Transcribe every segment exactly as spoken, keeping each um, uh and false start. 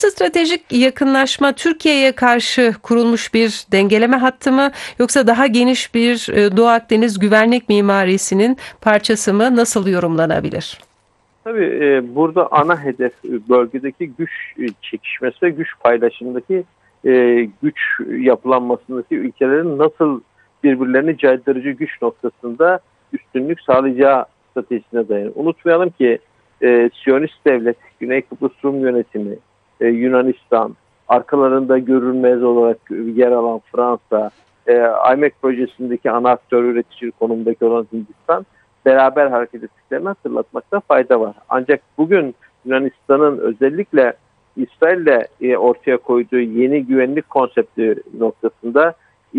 Stratejik yakınlaşma Türkiye'ye karşı kurulmuş bir dengeleme hattı mı yoksa daha geniş bir e, Doğu Akdeniz güvenlik mimarisinin parçası mı, nasıl yorumlanabilir? Tabii e, burada ana hedef e, bölgedeki güç e, çekişmesi ve güç paylaşımındaki e, güç yapılanmasındaki ülkelerin nasıl birbirlerini caydırıcı güç noktasında üstünlük sağlayacağı stratejisine dayanır. Unutmayalım ki e, Siyonist devlet, Güney Kıbrıs Rum yönetimi, e, Yunanistan, arkalarında görünmez olarak yer alan Fransa, e, I M E K projesindeki ana aktör üretici konumdaki olan Hindistan beraber hareket ettiklerini hatırlatmakta fayda var. Ancak bugün Yunanistan'ın özellikle İsrail'le e, ortaya koyduğu yeni güvenlik konsepti noktasında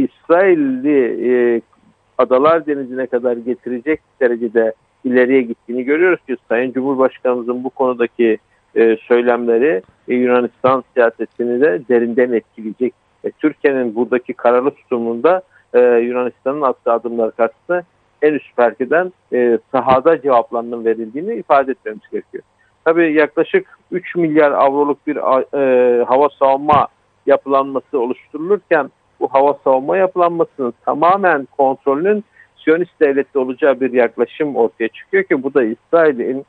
İsrail'i e, Adalar Denizi'ne kadar getirecek derecede ileriye gittiğini görüyoruz ki Sayın Cumhurbaşkanımızın bu konudaki e, söylemleri e, Yunanistan siyasetini de derinden etkileyecek. E, Türkiye'nin buradaki kararlı tutumunda e, Yunanistan'ın attığı adımlar karşısında en üst perkeden e, sahada cevaplarının verildiğini ifade etmemiz gerekiyor. Tabii yaklaşık üç milyar avroluk bir e, hava savunma yapılanması oluşturulurken bu hava savunma yapılanmasının tamamen kontrolünün Siyonist devlette olacağı bir yaklaşım ortaya çıkıyor ki bu da İsrail'in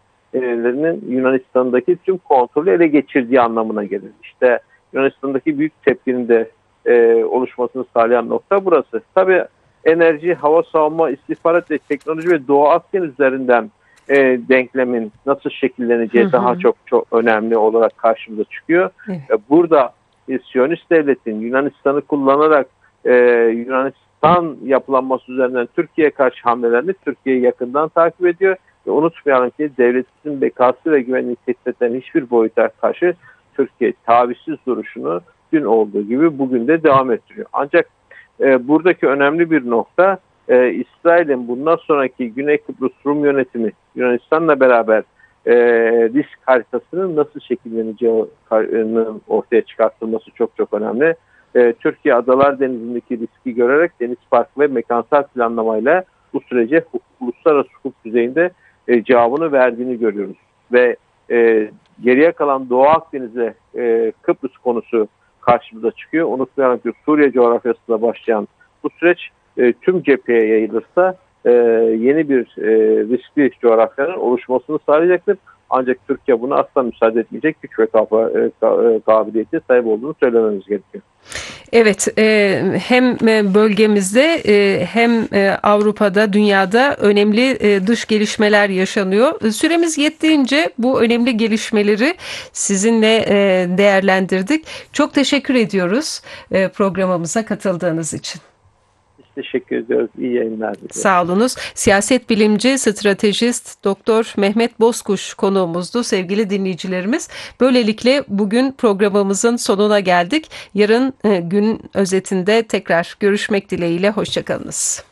Yunanistan'daki tüm kontrolü ele geçirdiği anlamına gelir. İşte Yunanistan'daki büyük tepkinin de e, oluşmasını sağlayan nokta burası. Tabii enerji, hava savunma, istihbarat ve teknoloji ve Doğu Akdeniz üzerinden e, denklemin nasıl şekilleneceği hı hı. daha çok çok önemli olarak karşımıza çıkıyor. Evet. Burada e, Siyonist devletin Yunanistan'ı kullanarak e, Yunanistan yapılanması üzerinden Türkiye'ye karşı hamlelerini Türkiye'yi yakından takip ediyor. Ve unutmayalım ki devletin bekası ve güvenliği tehdit eden hiçbir boyuta karşı Türkiye tavizsiz duruşunu dün olduğu gibi bugün de devam ettiriyor. Ancak e, buradaki önemli bir nokta e, İsrail'in bundan sonraki Güney Kıbrıs Rum yönetimi Yunanistan'la beraber e, risk haritasının nasıl şekilleneceğinin ortaya çıkartılması çok çok önemli. E, Türkiye Adalar Denizi'ndeki riski görerek deniz parkı ve mekansal planlamayla bu sürece uluslararası hukuk düzeyinde e, cevabını verdiğini görüyoruz. Ve e, geriye kalan Doğu Akdeniz'e e, Kıbrıs konusu karşımıza çıkıyor. Unutmayalım ki Suriye coğrafyasında başlayan bu süreç e, tüm cepheye yayılırsa e, yeni bir e, riskli coğrafyanın oluşmasını sağlayacaktır. Ancak Türkiye buna asla müsaade etmeyecek güç ve kabiliyete sahip olduğunu söylememiz gerekiyor. Evet, e, hem bölgemizde e, hem e, Avrupa'da, dünyada önemli e, dış gelişmeler yaşanıyor. Süremiz yettiğince bu önemli gelişmeleri sizinle e, değerlendirdik. Çok teşekkür ediyoruz e, programımıza katıldığınız için. Teşekkür ediyoruz. İyi yayınlar diliyorum. Sağ olunuz. Siyaset bilimci, stratejist Doktor Mehmet Bozkuş konuğumuzdu sevgili dinleyicilerimiz. Böylelikle bugün programımızın sonuna geldik. Yarın e, gün özetinde tekrar görüşmek dileğiyle. Hoşçakalınız.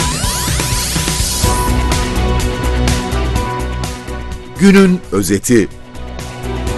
Günün özeti.